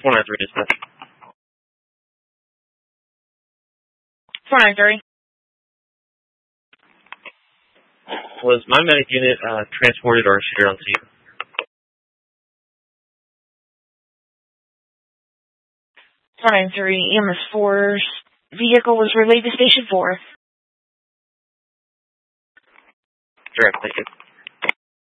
493 dispatch. 493. Was my medic unit transported or secured on scene? 493. EMS 4's vehicle was relayed to Station 4. Direct, thank you.